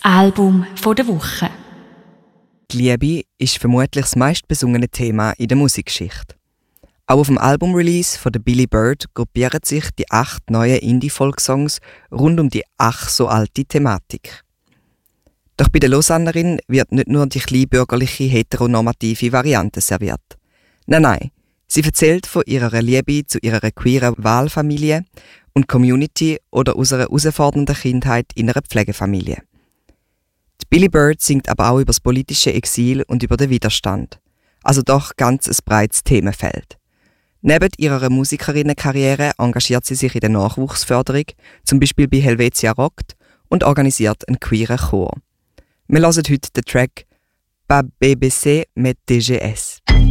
Album der Woche. Die Liebe ist vermutlich das meistbesungene Thema in der Musikgeschichte. Auch auf dem Album-Release von der Billy Bird gruppieren sich die 8 neuen Indie-Folk-Songs rund um die ach so alte Thematik. Doch bei der Lausannerin wird nicht nur die kleinbürgerliche heteronormative Variante serviert. Nein, sie erzählt von ihrer Liebe zu ihrer queeren Wahlfamilie und Community oder aus einer herausfordernden Kindheit in einer Pflegefamilie. Die Billy Bird singt aber auch über das politische Exil und über den Widerstand. Also doch ganz ein breites Themenfeld. Neben ihrer Musikerinnenkarriere engagiert sie sich in der Nachwuchsförderung, zum Beispiel bei Helvetia Rockt, und organisiert einen queeren Chor. Wir hören heute den Track «Pas BBC mit DGS».